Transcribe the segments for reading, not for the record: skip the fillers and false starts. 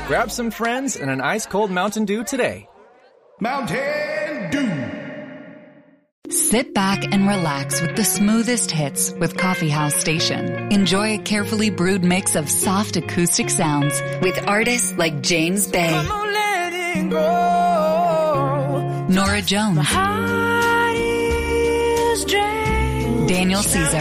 Grab some friends and an ice-cold Mountain Dew today. Mountain Dew. Sit back and relax with the smoothest hits with Coffee House Station. Enjoy a carefully brewed mix of soft acoustic sounds with artists like James Bay, Nora Jones, Daniel Caesar,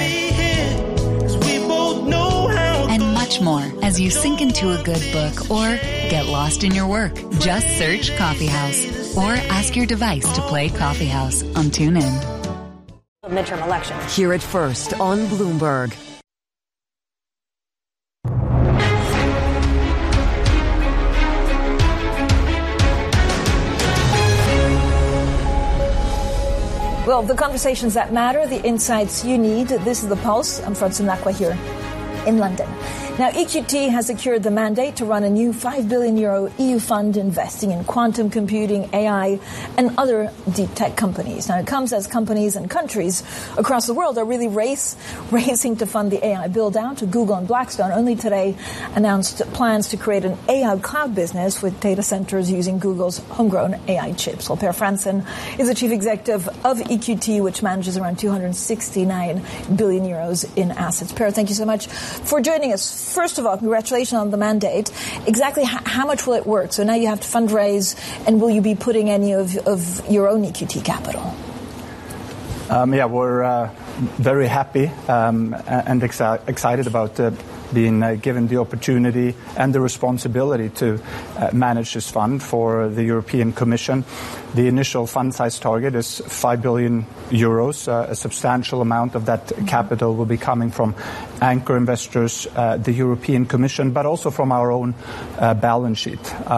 and much more as you sink into a good book or get lost in your work. Just search Coffee House or ask your device to play Coffee House on TuneIn. Midterm election. Hear it first on Bloomberg. Well, the conversations that matter, the insights you need. This is The Pulse. I'm Francine Lacqua here in London. Now, EQT has secured the mandate to run a new €5 billion EU fund investing in quantum computing, AI, and other deep tech companies. Now, it comes as companies and countries across the world are really racing to fund the AI build-out. Google and Blackstone only today announced plans to create an AI cloud business with data centers using Google's homegrown AI chips. Well, Per Fransen is the chief executive of EQT, which manages around €269 billion in assets. Per, thank you so much for joining us. First of all, congratulations on the mandate. Exactly how much will it work? So now you have to fundraise, and will you be putting any of your own EQT capital? We're very happy and excited about being given the opportunity and the responsibility to manage this fund for the European Commission. The initial fund size target is €5 billion. A substantial amount of that capital will be coming from anchor investors, the European Commission, but also from our own balance sheet.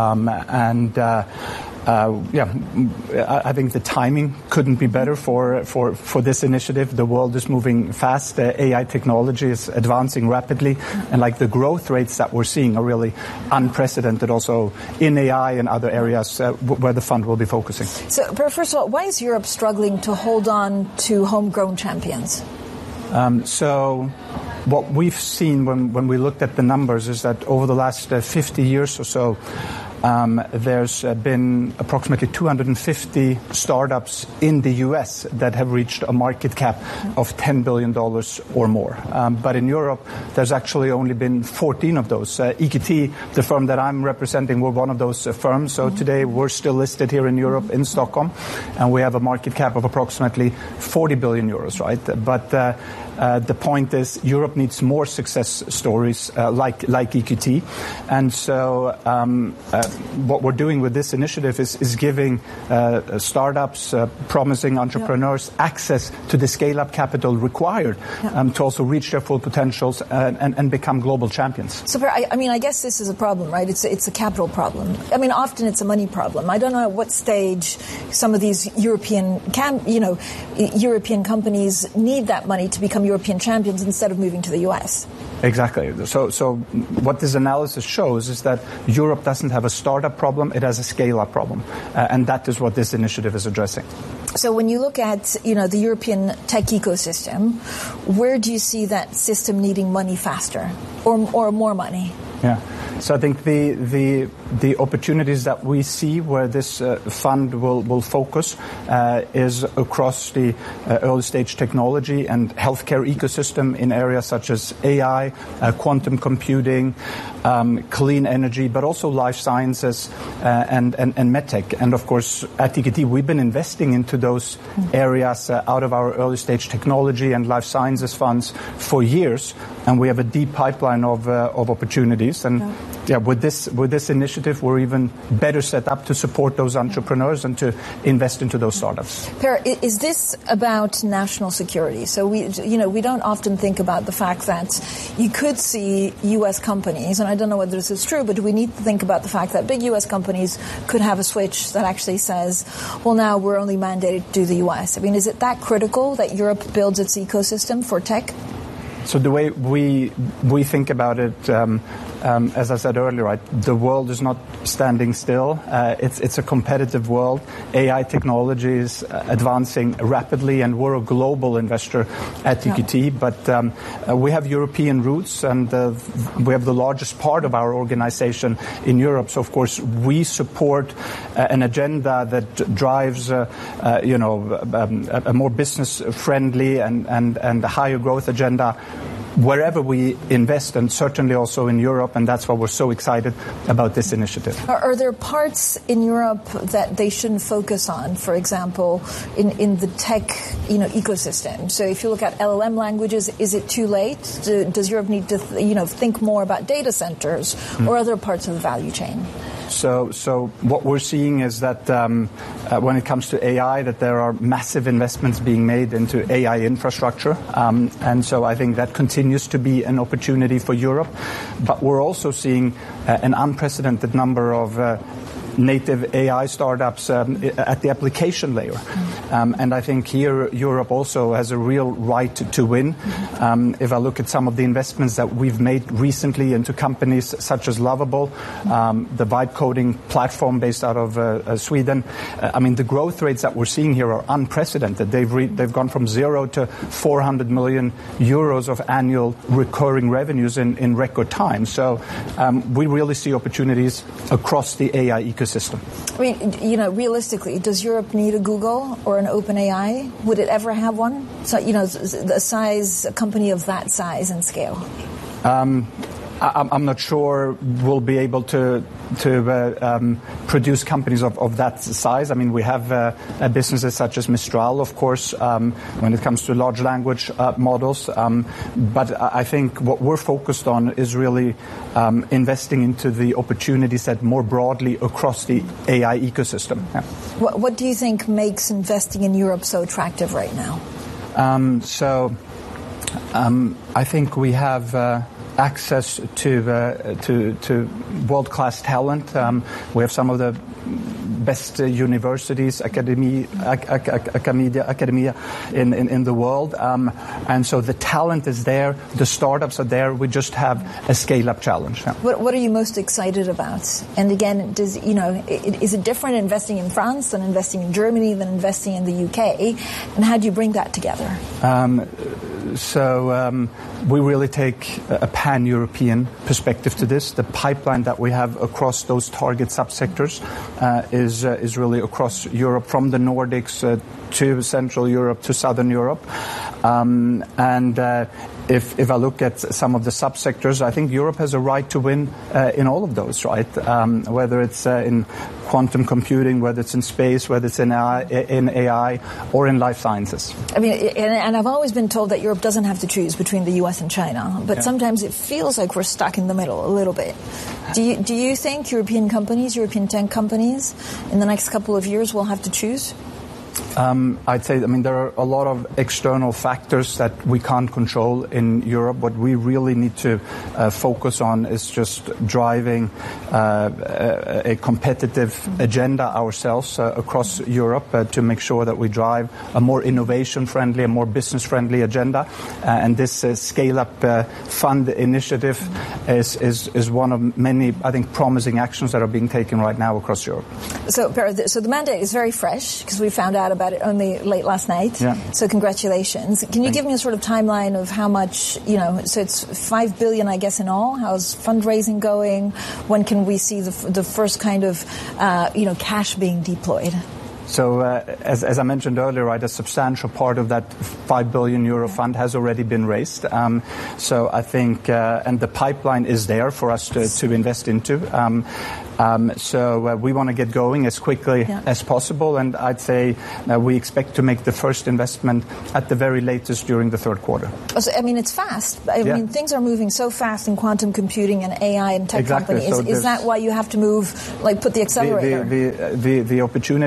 I think the timing couldn't be better for this initiative. The world is moving fast. AI technology is advancing rapidly, and the growth rates that we're seeing are really unprecedented also in AI and other areas where the fund will be focusing. So, first of all, why is Europe struggling to hold on to homegrown champions? So what we've seen when we looked at the numbers is that over the last 50 years or so, there's been approximately 250 startups in the U.S. that have reached a market cap of $10 billion or more. But in Europe, there's actually only been 14 of those. EQT, the firm that I'm representing, we're one of those firms. So today we're still listed here in Europe, in Stockholm, and we have a market cap of approximately 40 billion euros, right? But the point is Europe needs more success stories like EQT. And so what we're doing with this initiative is giving startups, promising entrepreneurs access to the scale-up capital required to also reach their full potentials and become global champions. So, I guess this is a problem, right? It's a capital problem. Often it's a money problem. I don't know at what stage some of these European companies need that money to become European champions instead of moving to the U.S. Exactly. So what this analysis shows is that Europe doesn't have a startup problem, it has a scale-up problem. And that is what this initiative is addressing. So when you look at, the European tech ecosystem, where do you see that system needing money faster or more money? Yeah. So I think the opportunities that we see where this fund will focus is across the early stage technology and healthcare ecosystem in areas such as AI, quantum computing, clean energy, but also life sciences and medtech. And of course, at EQT, we've been investing into those areas out of our early stage technology and life sciences funds for years, and we have a deep pipeline of opportunities. And with this initiative, we're even better set up to support those entrepreneurs and to invest into those startups. Per, is this about national security? So we don't often think about the fact that you could see U.S. companies, and I don't know whether this is true, but we need to think about the fact that big U.S. companies could have a switch that actually says, well, now we're only mandated to do the U.S. Is it that critical that Europe builds its ecosystem for tech? So the way we think about it, as I said earlier, right, the world is not standing still. It's a competitive world. AI technology is advancing rapidly, and we're a global investor at EQT. But we have European roots, and we have the largest part of our organization in Europe. So, of course, we support an agenda that drives, a more business-friendly and a higher growth agenda wherever we invest, and certainly also in Europe, and that's why we're so excited about this initiative. Are there parts in Europe that they shouldn't focus on, for example, in the tech ecosystem? So if you look at LLM languages, is it too late? Does Europe need to think more about data centers or other parts of the value chain? So what we're seeing is that when it comes to AI, that there are massive investments being made into AI infrastructure. And so I think that continues to be an opportunity for Europe. But we're also seeing an unprecedented number of native AI startups at the application layer. And I think here Europe also has a real right to win. If I look at some of the investments that we've made recently into companies such as Lovable, the vibe coding platform based out of Sweden, the growth rates that we're seeing here are unprecedented. They've gone from 0 to 400 million euros of annual recurring revenues in record time. So we really see opportunities across the AI ecosystem. Realistically, does Europe need a Google or an OpenAI? Would it ever have one? So, a company of that size and scale? I'm not sure we'll be able to produce companies of that size. We have businesses such as Mistral, of course, when it comes to large language models. But I think what we're focused on is really investing into the opportunity set more broadly across the AI ecosystem. Yeah. What do you think makes investing in Europe so attractive right now? I think we have access to world-class talent. We have some of the best universities, academia in the world. And so the talent is there, the startups are there, we just have a scale-up challenge. Yeah. What are you most excited about? And again, is it different investing in France than investing in Germany than investing in the UK? And how do you bring that together? We really take a pan-European perspective to this. The pipeline that we have across those target subsectors is really across Europe, from the Nordics to Central Europe to Southern Europe. If I look at some of the subsectors, I think Europe has a right to win in all of those, right? Whether it's in quantum computing, whether it's in space, whether it's in AI or in life sciences. And I've always been told that Europe doesn't have to choose between the US and China, but sometimes it feels like we're stuck in the middle a little bit. Do you think European tech companies, in the next couple of years will have to choose? I'd say, there are a lot of external factors that we can't control in Europe. What we really need to focus on is just driving a competitive agenda ourselves across Europe to make sure that we drive a more innovation-friendly, a more business-friendly agenda. And this scale-up fund initiative is one of many, I think, promising actions that are being taken right now across Europe. So the mandate is very fresh because we found out about it only late last night. Yeah. So congratulations. Can you give me a sort of timeline of how much, so it's 5 billion, I guess, in all. How's fundraising going? When can we see the first kind of, cash being deployed? So, as I mentioned earlier, right, a substantial part of that 5 billion euro fund has already been raised. So I think, and the pipeline is there for us to invest into. So we want to get going as quickly as possible, and I'd say we expect to make the first investment at the very latest during the third quarter. So, it's fast. Things are moving so fast in quantum computing and AI and tech companies. So is that why you have to move, put the accelerator? The opportunities here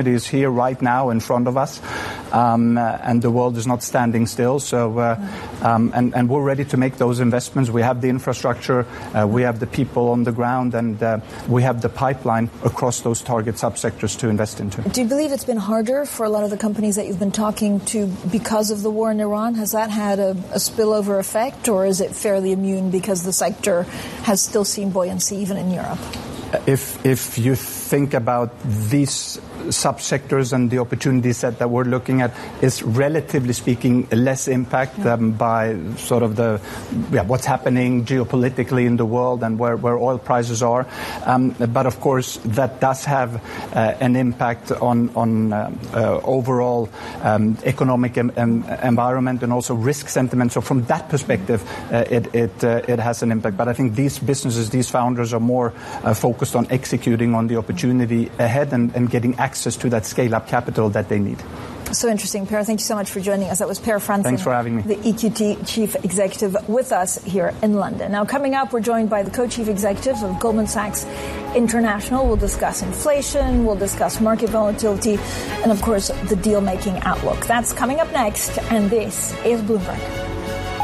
here right now in front of us, and the world is not standing still. So, and we're ready to make those investments. We have the infrastructure, we have the people on the ground, and we have the pipeline across those target subsectors to invest into. Do you believe it's been harder for a lot of the companies that you've been talking to because of the war in Iran? Has that had a spillover effect, or is it fairly immune because the sector has still seen buoyancy even in Europe? If you think about these subsectors and the opportunities that we're looking at, is relatively speaking less impact by sort of what's happening geopolitically in the world and where oil prices are. But of course, that does have an impact on overall economic environment and also risk sentiment. So from that perspective, it has an impact. But I think these businesses, these founders are more focused on executing on the opportunity ahead and getting access to that scale-up capital that they need. So interesting. Per, thank you so much for joining us. That was Per Frantzen. Thanks for having me. The EQT Chief Executive with us here in London. Now, coming up, we're joined by the Co-Chief Executives of Goldman Sachs International. We'll discuss inflation, we'll discuss market volatility, and of course, the deal-making outlook. That's coming up next, and this is Bloomberg.